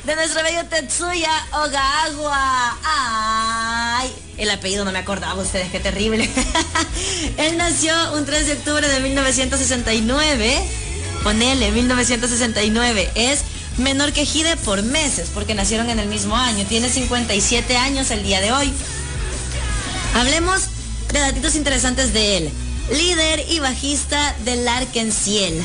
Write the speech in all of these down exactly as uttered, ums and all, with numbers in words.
de nuestro bello Tetsuya Ogawa. Ay, el apellido no me acordaba, ustedes, qué terrible. Él nació un tres de octubre de mil novecientos sesenta y nueve. Ponele, mil novecientos sesenta y nueve. Es menor que Hide por meses, porque nacieron en el mismo año. Tiene cincuenta y siete años el día de hoy. Hablemos de datitos interesantes de él. Líder y bajista de L'Arc-en-Ciel.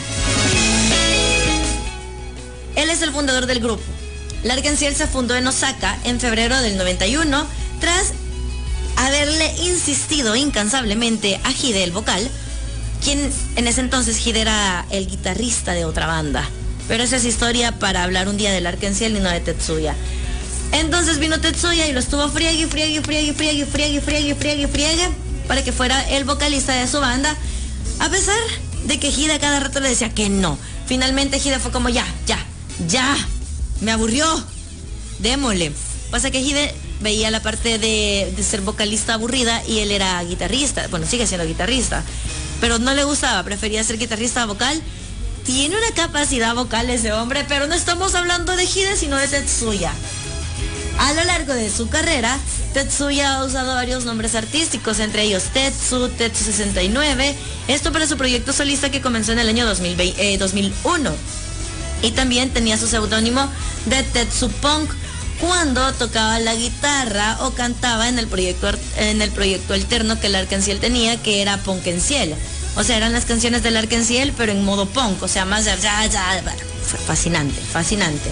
Él es el fundador del grupo. L'Arc-en-Ciel se fundó en Osaka en febrero del noventa y uno, tras haberle insistido incansablemente a Hide, el vocal, quien en ese entonces Hide era el guitarrista de otra banda. Pero esa es historia para hablar un día de L'Arc-en-Ciel y no de Tetsuya. Entonces vino Tetsuya y lo estuvo friegue, friegue, friegue, friegue, friegue, friegue, friegue, friegue, para que fuera el vocalista de su banda, a pesar de que Hide a cada rato le decía que no. Finalmente Hide fue como ya, ya, ya, me aburrió, démosle. Pasa que Hide veía la parte de, de ser vocalista aburrida y él era guitarrista, bueno, sigue siendo guitarrista, pero no le gustaba, prefería ser guitarrista vocal. Tiene una capacidad vocal ese hombre, pero no estamos hablando de Hide, sino de Tetsuya. A lo largo de su carrera, Tetsuya ha usado varios nombres artísticos, entre ellos Tetsu, Tetsu sesenta y nueve, esto para su proyecto solista que comenzó en el año dos mil veinte, eh, dos mil uno. Y también tenía su seudónimo de Tetsu Punk cuando tocaba la guitarra o cantaba en el proyecto, en el proyecto alterno que L'Arc-en-Ciel tenía, que era Punk-en-Ciel. O sea, eran las canciones de L'Arc-en-Ciel, pero en modo punk, o sea, más de ya, ya, bueno, fascinante, fascinante.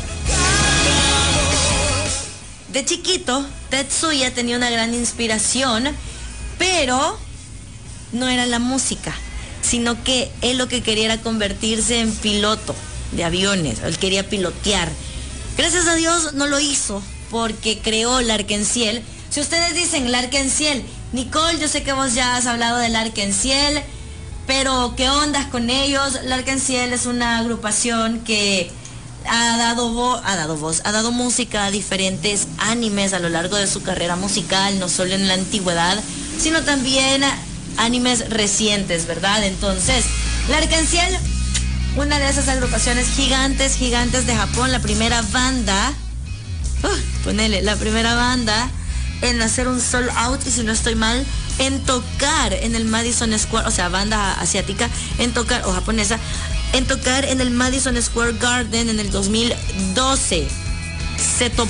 De chiquito, Tetsuya tenía una gran inspiración, pero no era la música, sino que él lo que quería era convertirse en piloto de aviones. Él quería pilotear. Gracias a Dios no lo hizo, porque creó L'Arc-en-Ciel. Si ustedes dicen L'Arc-en-Ciel, Nicole, yo sé que vos ya has hablado de L'Arc-en-Ciel, pero ¿qué ondas con ellos? L'Arc-en-Ciel es una agrupación que ha dado, vo ha dado voz, ha dado música a diferentes animes a lo largo de su carrera musical, no solo en la antigüedad, sino también animes recientes, ¿verdad? Entonces, L'Arc-en-Ciel, una de esas agrupaciones gigantes, gigantes de Japón, la primera banda, uh, ponele, la primera banda en hacer un sold out, y si no estoy mal, en tocar en el Madison Square, o sea, banda asiática, en tocar, o japonesa, en tocar en el Madison Square Garden en el dos mil doce. Se topó